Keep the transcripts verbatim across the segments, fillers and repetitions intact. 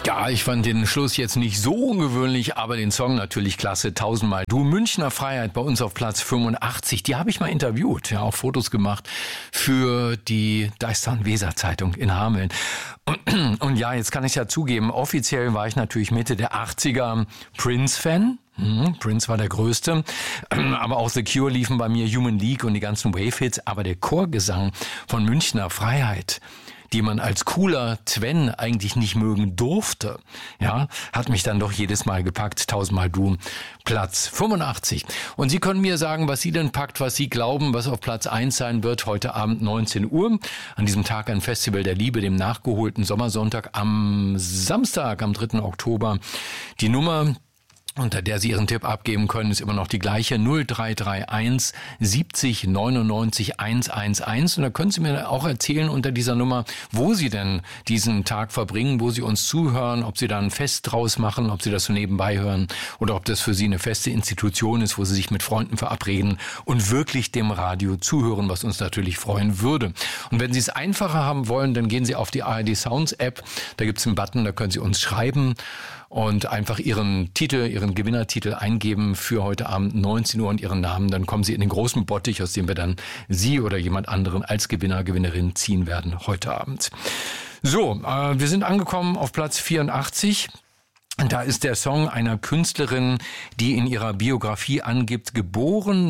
Ja, ich fand den Schluss jetzt nicht so ungewöhnlich, aber den Song natürlich klasse. Tausendmal du. Münchner Freiheit bei uns auf Platz fünfundachtzig. Die habe ich mal interviewt, ja, auch Fotos gemacht für die Dagestan-Weser-Zeitung in Hameln. Und, und ja, jetzt kann ich ja zugeben, offiziell war ich natürlich Mitte der achtziger Prince-Fan. Hm, Prince war der Größte, aber auch The Cure liefen bei mir, Human League und die ganzen Wave-Hits. Aber der Chorgesang von Münchner Freiheit, die man als cooler Twen eigentlich nicht mögen durfte, ja, hat mich dann doch jedes Mal gepackt. Tausendmal du, Platz fünfundachtzig. Und Sie können mir sagen, was Sie denn packt, was Sie glauben, was auf Platz eins sein wird heute Abend neunzehn Uhr. An diesem Tag ein Festival der Liebe, dem nachgeholten Sommersonntag am Samstag, am dritten Oktober. Die Nummer, unter der Sie Ihren Tipp abgeben können, ist immer noch die gleiche, null drei drei eins siebzig neunundneunzig hundertelf. Und da können Sie mir auch erzählen unter dieser Nummer, wo Sie denn diesen Tag verbringen, wo Sie uns zuhören, ob Sie da ein Fest draus machen, ob Sie das so nebenbei hören oder ob das für Sie eine feste Institution ist, wo Sie sich mit Freunden verabreden und wirklich dem Radio zuhören, was uns natürlich freuen würde. Und wenn Sie es einfacher haben wollen, dann gehen Sie auf die A R D Sounds App. Da gibt es einen Button, da können Sie uns schreiben und einfach Ihren Titel, Ihren Gewinnertitel eingeben für heute Abend neunzehn Uhr und Ihren Namen. Dann kommen Sie in den großen Bottich, aus dem wir dann Sie oder jemand anderen als Gewinner, Gewinnerin ziehen werden heute Abend. So, äh, wir sind angekommen auf Platz vierundachtzig. Da ist der Song einer Künstlerin, die in ihrer Biografie angibt, geboren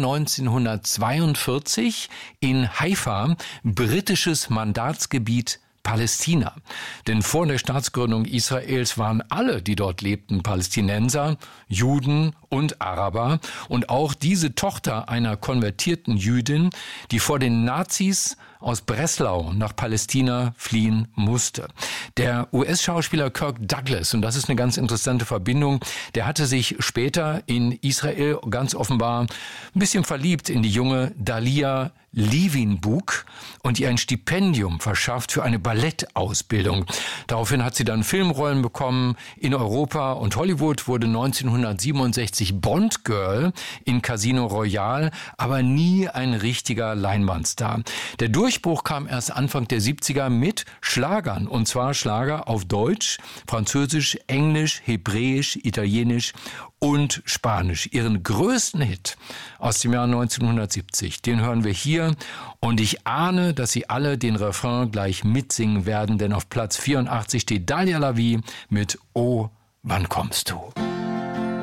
neunzehnhundertzweiundvierzig in Haifa, britisches Mandatsgebiet Palästina. Denn vor der Staatsgründung Israels waren alle, die dort lebten, Palästinenser, Juden und Araber. Und auch diese Tochter einer konvertierten Jüdin, die vor den Nazis aus Breslau nach Palästina fliehen musste. Der U S-Schauspieler Kirk Douglas, und das ist eine ganz interessante Verbindung, der hatte sich später in Israel ganz offenbar ein bisschen verliebt in die junge Dalia Levinbuk und ihr ein Stipendium verschafft für eine Ballettausbildung. Daraufhin hat sie dann Filmrollen bekommen in Europa und Hollywood, wurde neunzehnhundertsiebenundsechzig Bond-Girl in Casino Royale, aber nie ein richtiger Leinwandstar. Der Durchbruch kam erst Anfang der siebziger mit Schlagern, und zwar Schlager auf Deutsch, Französisch, Englisch, Hebräisch, Italienisch und Spanisch. Ihren größten Hit aus dem Jahr neunzehnhundertsiebzig, den hören wir hier. Und ich ahne, dass Sie alle den Refrain gleich mitsingen werden, denn auf Platz vierundachtzig steht Dalia Lavi mit Oh, wann kommst du?